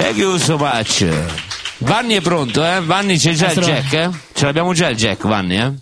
Thank you so much. Vanni è pronto, eh? Vanni c'è già il jack, eh? Ce l'abbiamo già il jack, Vanni, eh?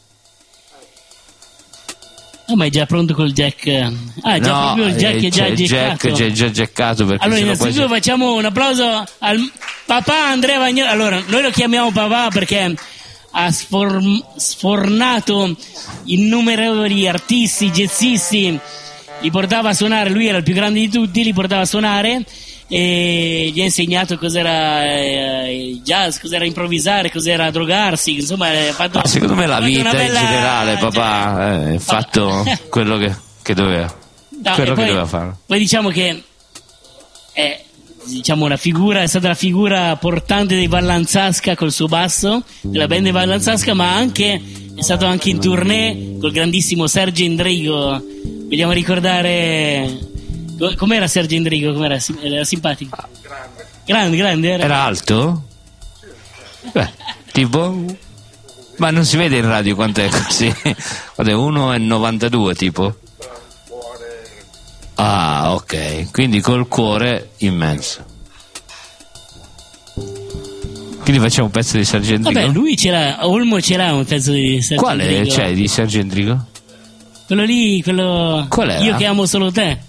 Oh, ma è già pronto col jack? Ah, già proprio il jack è già jackato. C'è già jackato, perché allora, innanzitutto facciamo un applauso al papà Andrea Vagnoli. Allora, noi lo chiamiamo papà perché ha sfornato innumerevoli artisti, jazzisti, li portava a suonare, lui era il più grande di tutti, li portava a suonare e gli ha insegnato cos'era jazz, cos'era improvvisare, cos'era drogarsi, insomma ha fatto, secondo me la vita bella, in generale, papà ha fatto quello che doveva, quello che doveva fare. Poi diciamo che è stata la figura portante dei Vallanzasca col suo basso, della band dei Vallanzasca, ma è stato anche in tournée col grandissimo Sergio Endrigo. Vogliamo ricordare com'era Sergio Endrigo? Com'era? Era simpatico? Grande era alto? Beh, tipo, ma non si vede in radio quanto è così. Guarda, 1,92 tipo. Ah, ok, quindi col cuore immenso. Quindi facciamo un pezzo di Sergio Endrigo. Vabbè, lui Olmo c'era un pezzo di Sergio Endrigo. Quale c'è di Sergio Endrigo? Quello lì, qual era? Io che amo solo te.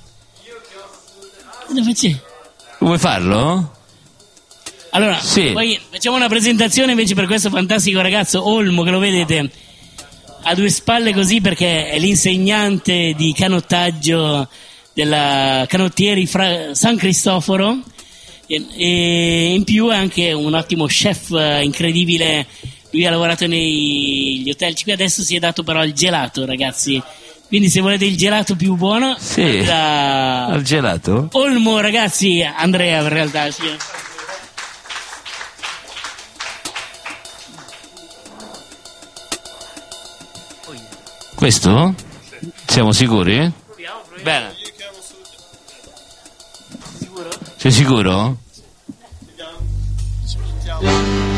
Vuoi farlo? Allora, sì. Poi facciamo una presentazione invece per questo fantastico ragazzo Olmo, che lo vedete a due spalle così perché è l'insegnante di canottaggio della Canottieri San Cristoforo e in più è anche un ottimo chef incredibile. Lui ha lavorato negli hotel, qui adesso si è dato però il gelato, ragazzi. Quindi se volete il gelato più buono, sì, al gelato? Olmo, ragazzi, Andrea in realtà, sì. Questo? Siamo sicuri? Bene. Sicuro? Sei sicuro?